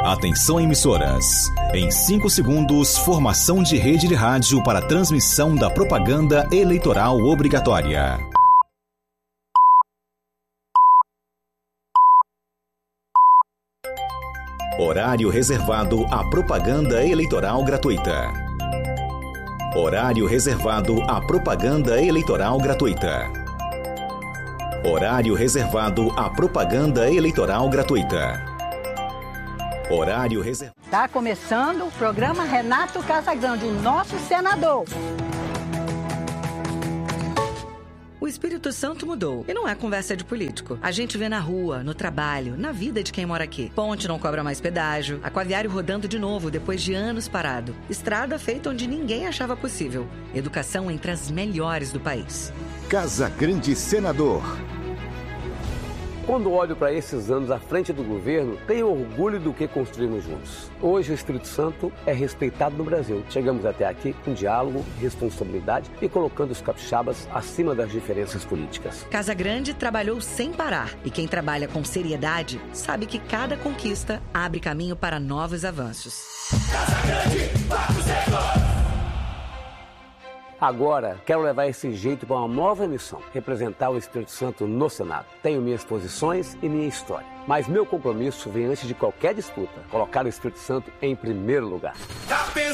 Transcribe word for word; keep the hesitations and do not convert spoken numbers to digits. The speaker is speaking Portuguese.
Atenção, emissoras. Em cinco segundos, formação de rede de rádio para transmissão da propaganda eleitoral obrigatória. Horário reservado à propaganda eleitoral gratuita. Horário reservado à propaganda eleitoral gratuita. Horário reservado à propaganda eleitoral gratuita. Horário reservado. Está começando o programa Renato Casagrande, o nosso senador. O Espírito Santo mudou. E não é conversa de político. A gente vê na rua, no trabalho, na vida de quem mora aqui. Ponte não cobra mais pedágio. Aquaviário rodando de novo depois de anos parado. Estrada feita onde ninguém achava possível. Educação entre as melhores do país. Casagrande Senador. Quando olho para esses anos à frente do governo, tenho orgulho do que construímos juntos. Hoje o Espírito Santo é respeitado no Brasil. Chegamos até aqui com diálogo, responsabilidade e colocando os capixabas acima das diferenças políticas. Casagrande trabalhou sem parar e quem trabalha com seriedade sabe que cada conquista abre caminho para novos avanços. Casagrande, quatro zero. Agora, quero levar esse jeito para uma nova missão, representar o Espírito Santo no Senado. Tenho minhas posições e minha história, mas meu compromisso vem antes de qualquer disputa, colocar o Espírito Santo em primeiro lugar.